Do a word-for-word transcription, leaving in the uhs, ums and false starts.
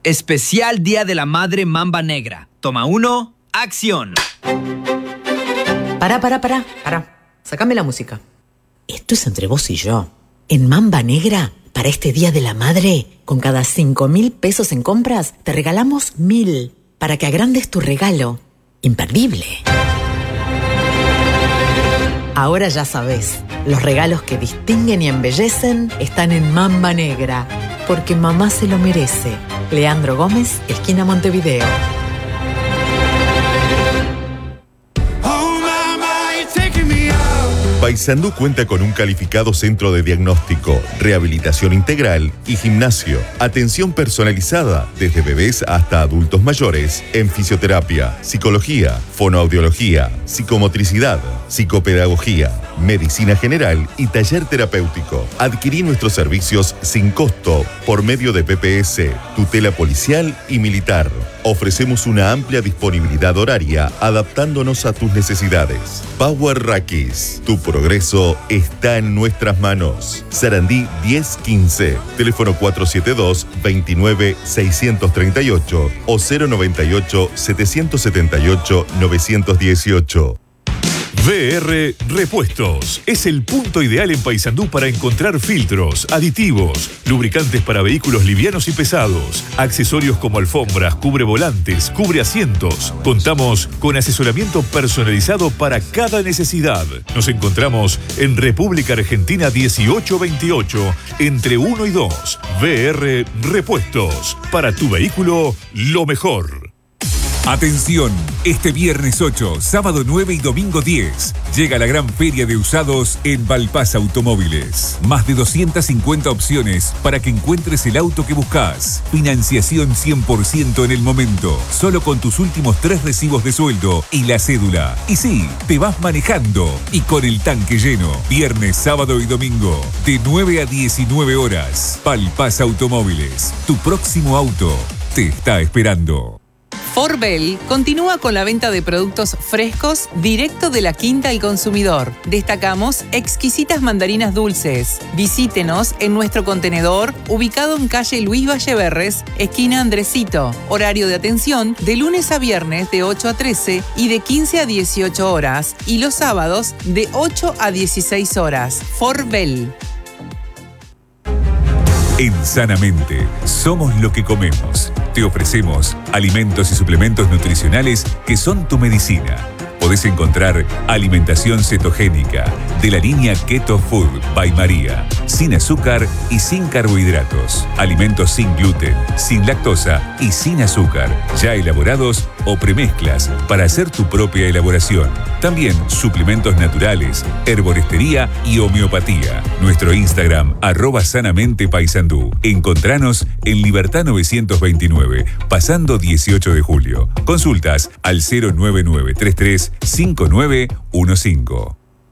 Especial Día de la Madre Mamba Negra. Toma uno, acción. Pará, pará, pará, pará. Sácame la música. Esto es entre vos y yo. En Mamba Negra, para este Día de la Madre, con cada cinco mil pesos en compras, te regalamos mil para que agrandes tu regalo. Imperdible. Ahora ya sabés, los regalos que distinguen y embellecen están en Mamba Negra, porque mamá se lo merece. Leandro Gómez, esquina Montevideo. Paysandú cuenta con un calificado centro de diagnóstico, rehabilitación integral y gimnasio. Atención personalizada desde bebés hasta adultos mayores en fisioterapia, psicología, fonoaudiología, psicomotricidad, psicopedagogía, medicina general y taller terapéutico. Adquirí nuestros servicios sin costo por medio de P P S, tutela policial y militar. Ofrecemos una amplia disponibilidad horaria adaptándonos a tus necesidades. Power Rakis, tu progreso está en nuestras manos. Sarandí diez quince, teléfono cuatro siete dos, veintinueve, seiscientos treinta y ocho o cero noventa y ocho, setecientos setenta y ocho, novecientos dieciocho. V R Repuestos es el punto ideal en Paysandú para encontrar filtros, aditivos, lubricantes para vehículos livianos y pesados, accesorios como alfombras, cubre volantes, cubre asientos. Contamos con asesoramiento personalizado para cada necesidad. Nos encontramos en República Argentina dieciocho veintiocho, entre uno y dos. V R Repuestos, para tu vehículo, lo mejor. Atención, este viernes ocho, sábado nueve y domingo diez, llega la gran feria de usados en Valpasa Automóviles. Más de doscientas cincuenta opciones para que encuentres el auto que buscas. Financiación cien por ciento en el momento, solo con tus últimos tres recibos de sueldo y la cédula. Y sí, te vas manejando y con el tanque lleno. Viernes, sábado y domingo, de nueve a diecinueve horas. Valpasa Automóviles, tu próximo auto te está esperando. Forbel continúa con la venta de productos frescos directo de la quinta al consumidor. Destacamos exquisitas mandarinas dulces. Visítenos en nuestro contenedor ubicado en calle Luis Valleverres, esquina Andresito. Horario de atención de lunes a viernes de ocho a trece y de quince a dieciocho horas y los sábados de ocho a dieciséis horas. Forbel. En Sanamente, somos lo que comemos. Te ofrecemos alimentos y suplementos nutricionales que son tu medicina. Podés encontrar alimentación cetogénica de la línea Keto Food by María, sin azúcar y sin carbohidratos. Alimentos sin gluten, sin lactosa y sin azúcar, ya elaborados o premezclas para hacer tu propia elaboración. También suplementos naturales, herboristería y homeopatía. Nuestro Instagram, arroba sanamente paisandú. Encontranos en Libertad novecientos veintinueve, pasando dieciocho de julio. Consultas al cero nueve nueve treinta y tres cincuenta y nueve quince.